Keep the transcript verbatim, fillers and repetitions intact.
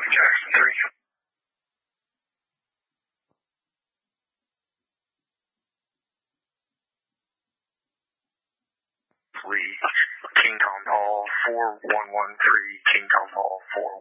Jackson three. Lee, King Tom Hall, four one one three, King Tom Hall, four